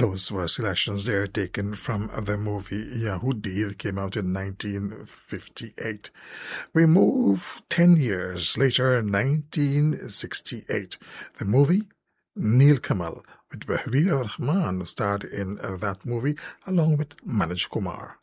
Those were selections there taken from the movie Yahudi that came out in 1958. We move 10 years later, 1968. The movie Neil Kamal with Bahriya Rahman starred in that movie along with Manoj Kumar.